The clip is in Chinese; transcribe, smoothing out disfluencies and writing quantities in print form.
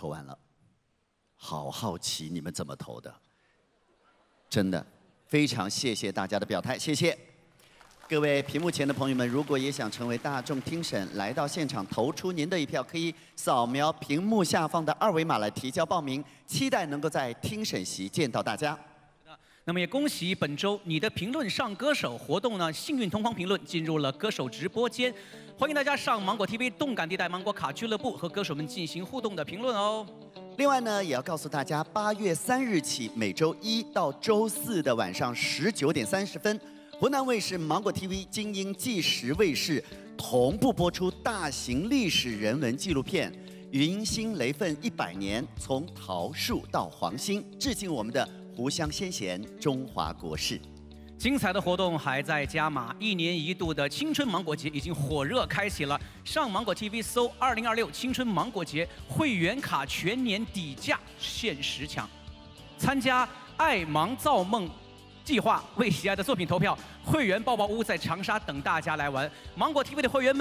投完了，好好奇你们怎么投的，真的非常谢谢大家的表态，谢谢。各位屏幕前的朋友们，如果也想成为大众听审，来到现场投出您的一票，可以扫描屏幕下方的2维码来提交报名，期待能够在听审席见到大家。 那么也恭喜本周你的评论上歌手活动呢，幸运同框评论进入了歌手直播间，欢迎大家上芒果 TV 动感地带芒果卡俱乐部和歌手们进行互动的评论哦。 另外呢，也要告诉大家，8月3日起，每周1到周4的晚上19点30分，湖南卫视、芒果 TV、金鹰纪实卫视同步播出大型历史人文纪录片《云星雷奋100年：从桃树到黄兴》，致敬我们的 湖湘先贤，中华国事。 精彩的活动还在加码，1年1度的青春芒果节已经火热开启了。上芒果 TV 搜2026青春芒果节会员卡全年底价限时抢，参加爱芒造梦计划为喜爱的作品投票，会员抱抱屋在长沙等大家来玩。芒果 TV 的会员们。